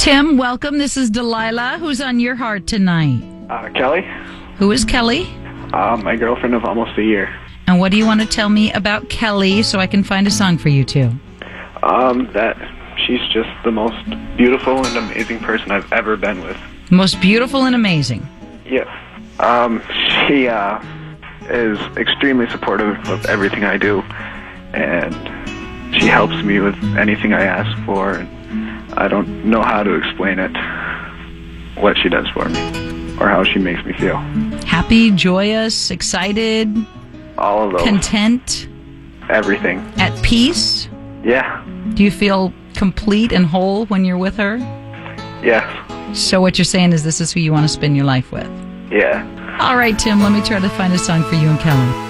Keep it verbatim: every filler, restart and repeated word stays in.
Tim, welcome. This is Delilah. Who's on your heart tonight? Uh, Kelly. Who is Kelly? Uh, my girlfriend of almost a year. And what do you want to tell me about Kelly so I can find a song for you two? Um, that she's just the most beautiful and amazing person I've ever been with. Most beautiful and amazing. Yes. Um, she uh, is extremely supportive of everything I do, and she helps me with anything I ask for. And I don't know how to explain it, what she does for me, or how she makes me feel. Happy, joyous, excited, all of those. Content, everything. At peace. Yeah. Do you feel complete and whole when you're with her? Yes. So what you're saying is this is who you want to spend your life with? Yeah. All right, Tim, let me try to find a song for you and Kelly.